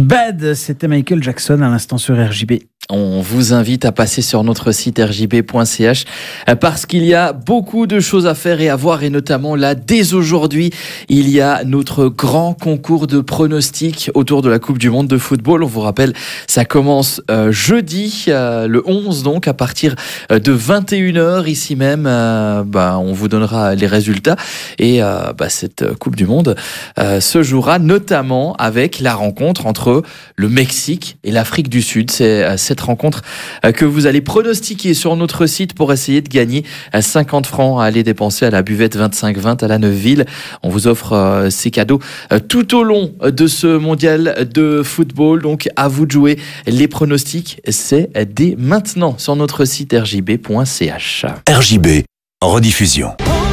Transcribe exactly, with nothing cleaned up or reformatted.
Bad, c'était Michael Jackson à l'instant sur R J B. On vous invite à passer sur notre site r j b point c h parce qu'il y a beaucoup de choses à faire et à voir, et notamment là, dès aujourd'hui, il y a notre grand concours de pronostics autour de la Coupe du Monde de football. On vous rappelle, ça commence euh, jeudi, euh, le onze, donc à partir de vingt et une heures, ici même, euh, bah, on vous donnera les résultats, et euh, bah, cette Coupe du Monde euh, se jouera notamment avec la rencontre entre le Mexique et l'Afrique du Sud. C'est euh, cette rencontre que vous allez pronostiquer sur notre site pour essayer de gagner cinquante francs à aller dépenser à la buvette vingt-cinq vingt à la Neuville. On vous offre ces cadeaux tout au long de ce mondial de football. Donc à vous de jouer. Les pronostics, c'est dès maintenant sur notre site r j b point c h. R J B en rediffusion.